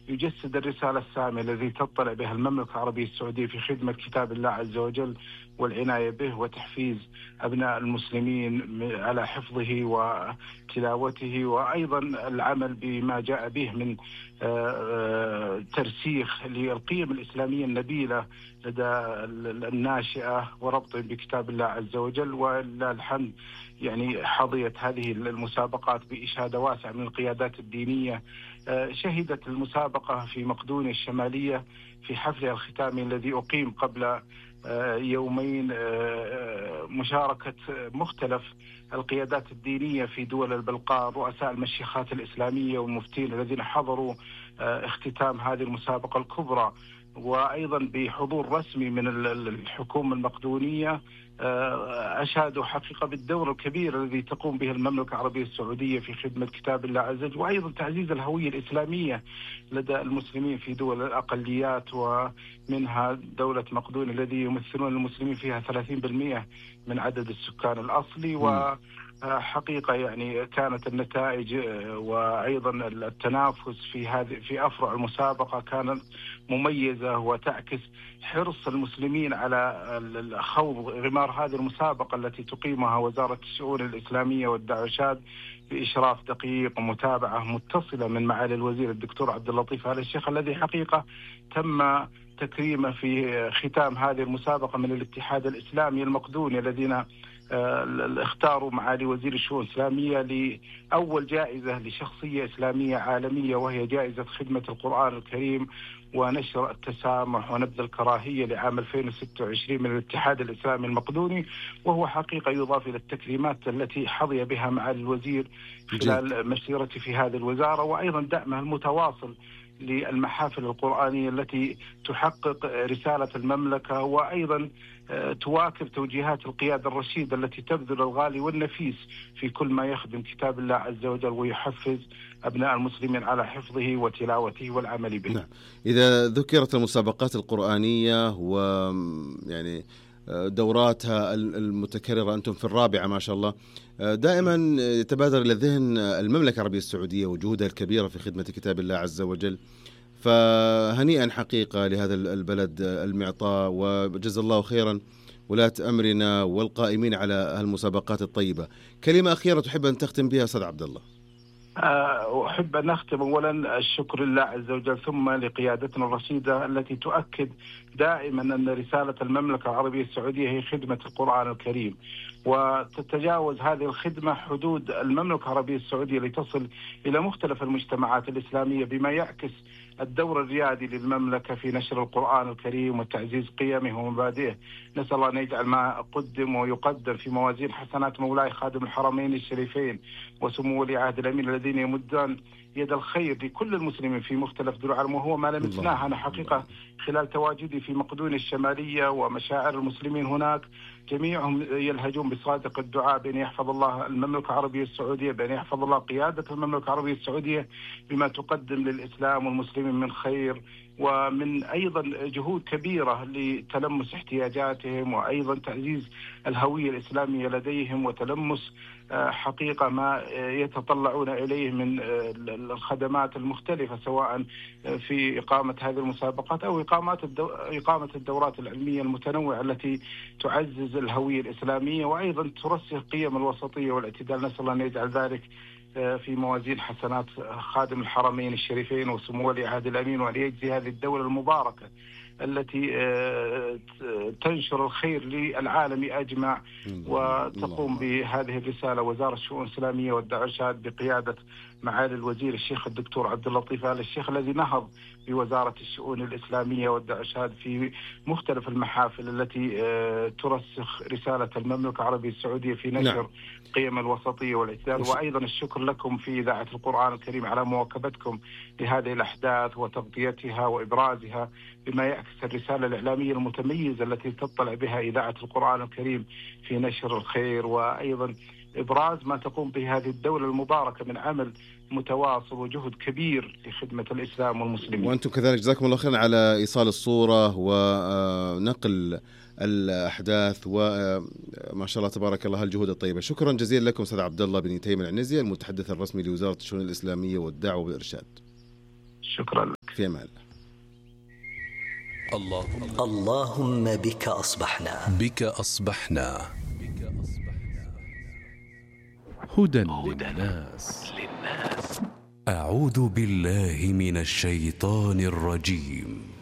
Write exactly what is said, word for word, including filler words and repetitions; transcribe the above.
يجسد الرسالة السامية الذي تطلع بها المملكة العربية السعودية في خدمة كتاب الله عز وجل والعناية به وتحفيز أبناء المسلمين على حفظه وتلاوته، وأيضا العمل بما جاء به من ترسيخ للقيم الإسلامية النبيلة لدى الناشئة وربط بكتاب الله عز وجل. ولله الحمد يعني حظيت هذه المسابقات بإشادة واسعة من القيادات الدينية. شهدت المسابقة في مقدونيا الشمالية في حفلها الختامي الذي أقيم قبل يومين مشاركة مختلف القيادات الدينية في دول البلقاء، رؤساء المشيخات الإسلامية والمفتين الذين حضروا اختتام هذه المسابقة الكبرى، وأيضا بحضور رسمي من الحكومة المقدونية أشادوا حقيقة بالدور الكبير الذي تقوم به المملكة العربية السعودية في خدمة كتاب الله عز وجل، وأيضا تعزيز الهوية الإسلامية لدى المسلمين في دول الأقليات، ومنها دولة مقدونيا الذي يمثلون المسلمين فيها ثلاثين بالمئة من عدد السكان الأصلي. و حقيقة يعني كانت النتائج وأيضا التنافس في هذه في أفرع المسابقة كانت مميزة وتعكس حرص المسلمين على خوض غمار هذه المسابقة التي تقيمها وزارة الشؤون الإسلامية والدعوشات بإشراف دقيق ومتابعة متصلة من معالي الوزير الدكتور عبد اللطيف آل الشيخ، الذي حقيقة تم تكريمه في ختام هذه المسابقة من الاتحاد الإسلامي المقدوني الذين اختاروا معالي وزير الشؤون الإسلامية لأول جائزة لشخصية إسلامية عالمية، وهي جائزة خدمة القرآن الكريم ونشر التسامح ونبذ الكراهية لعام ألفين وستة وعشرين من الاتحاد الإسلامي المقدوني، وهو حقيقة يضاف إلى التكريمات التي حظي بها معالي الوزير خلال مسيرته في هذه الوزارة، وأيضا دعمه المتواصل للمحافل القرآنية التي تحقق رسالة المملكة، وأيضا تواكب توجيهات القيادة الرشيدة التي تبذل الغالي والنفيس في كل ما يخدم كتاب الله عز وجل ويحفز أبناء المسلمين على حفظه وتلاوته والعمل به. نعم. إذا ذكرت المسابقات القرآنية ويعني دوراتها المتكررة، أنتم في الرابعة ما شاء الله، دائما يتبادر إلى الذهن المملكة العربية السعودية وجهودها الكبيرة في خدمة كتاب الله عز وجل، فهنيئا حقيقة لهذا البلد المعطاء، وجزا الله خيرا ولاة أمرنا والقائمين على هالمسابقات الطيبة. كلمة أخيرة تحب أن تختم بها أستاذ عبد الله؟ أحب أن أختم أولا الشكر لله عز وجل، ثم لقيادتنا الرشيدة التي تؤكد دائما أن رسالة المملكة العربية السعودية هي خدمة القرآن الكريم، وتتجاوز هذه الخدمة حدود المملكة العربية السعودية لتصل إلى مختلف المجتمعات الإسلامية، بما يعكس الدور الريادي للمملكة في نشر القرآن الكريم وتعزيز قيمه ومبادئه. نسأل الله أن يجعل ما قدم ويقدم في موازين حسنات مولاي خادم الحرمين الشريفين وسمو ولي عهد الأمين الذين يمدون يد الخير لكل المسلمين في مختلف دول العالم، وهو ما لمسناه أنا حقيقة خلال تواجدي في مقدونيا الشمالية ومشاعر المسلمين هناك. جميعهم يلهجون بصادق الدعاء بأن يحفظ الله المملكة العربية السعودية، بأن يحفظ الله قيادة المملكة العربية السعودية بما تقدم للإسلام والمسلمين من خير، ومن أيضا جهود كبيرة لتلمس احتياجاتهم وأيضا تعزيز الهوية الإسلامية لديهم وتلمس حقيقة ما يتطلعون إليه من الخدمات المختلفة، سواء في إقامة هذه المسابقات أو إقامات الدو... إقامة الدورات العلمية المتنوعة التي تعزز الهوية الإسلامية وأيضا ترسخ قيم الوسطية والاعتدال. نسأل الله أن يجعل ذلك في موازين حسنات خادم الحرمين الشريفين وسمو ولي عهد الأمين، وأن يجزي هذه الدولة المباركة التي تنشر الخير للعالم أجمع وتقوم بهذه الرسالة وزارة الشؤون الإسلامية والدعوشات بقيادة معالي الوزير الشيخ الدكتور عبد اللطيف آل الشيخ، الذي نهض بوزارة الشؤون الإسلامية والدعوشات في مختلف المحافل التي ترسخ رسالة المملكة العربية السعودية في نشر نعم. قيم الوسطية والاعتدال. وأيضا الشكر لكم في إذاعة القرآن الكريم على مواكبتكم لهذه الأحداث وتغطيتها وإبرازها بما يعكس الرسالة الإعلامية المتميزة التي تطلع بها إذاعة القرآن الكريم في نشر الخير، وأيضا إبراز ما تقوم به هذه الدولة المباركة من عمل متواصل وجهد كبير لخدمة الإسلام والمسلمين. وأنتم كذلك جزاكم الله خيرا على إيصال الصورة ونقل الأحداث وما شاء الله تبارك الله الجهود الطيبة. شكرا جزيلا لكم أستاذ عبد الله بن تيم العنزي المتحدث الرسمي لوزارة الشؤون الإسلامية والدعوة والإرشاد. شكرا لك. في أمان الله. اللهم بك أصبحنا بك أصبحنا هدى للناس. أعوذ بالله من الشيطان الرجيم.